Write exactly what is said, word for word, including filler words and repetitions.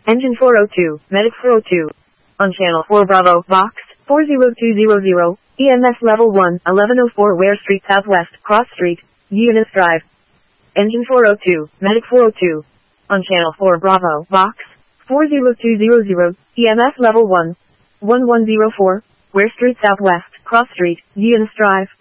Engine four oh two, Medic four oh two. On channel four Bravo, Vox, four zero two zero zero, E M S level one, eleven oh four Ware Street Southwest, Cross Street, Eunice Drive. Engine four oh two, Medic four oh two. On channel four Bravo, Vox, four zero two zero zero, E M S level one, one one zero four, Ware Street Southwest, Cross Street, Eunice Drive.